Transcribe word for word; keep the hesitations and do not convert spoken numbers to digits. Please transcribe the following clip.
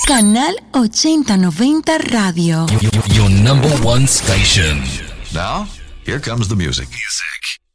Canal ochenta noventa Radio. Your, your number one station. Now, here comes the music. Music.